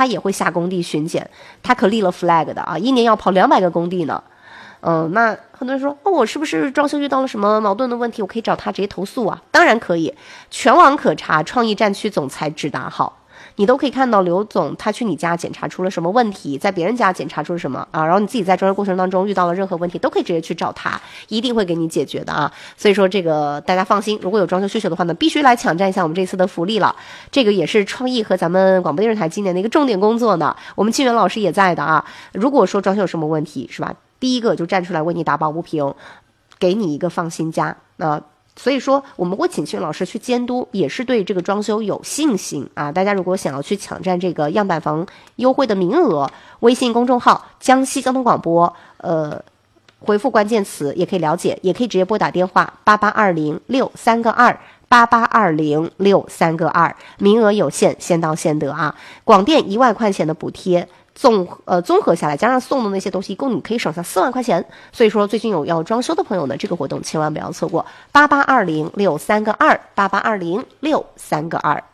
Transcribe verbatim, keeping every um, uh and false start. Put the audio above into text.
他也会下工地巡检，他可立了 flag 的啊，一年要跑两百个工地呢。嗯、呃，那很多人说，哦，我是不是装修遇到了什么矛盾的问题，我可以找他直接投诉啊？当然可以，全网可查，创意战区总裁直达号。你都可以看到刘总他去你家检查出了什么问题，在别人家检查出了什么啊，然后你自己在装修过程当中遇到了任何问题，都可以直接去找他，一定会给你解决的啊。所以说这个大家放心，如果有装修需求的话呢，必须来抢占一下我们这次的福利了。这个也是创意和咱们广播电视台今年的一个重点工作呢。我们庆元老师也在的啊。如果说装修有什么问题，是吧？第一个就站出来为你打抱不平，给你一个放心家啊。呃所以说我们会请训老师去监督，也是对这个装修有信心啊。大家如果想要去抢占这个样板房优惠的名额，微信公众号江西交通广播呃回复关键词也可以了解，也可以直接拨打电话八八二零六三个二八八二零六三个二，名额有限，先到先得啊。广电一万块钱的补贴综呃综合下来，加上送的那些东西，一共你可以省下四万块钱。所以说，最近有要装修的朋友呢，这个活动千万不要错过。八八二零六三个二，八八二零六三个二。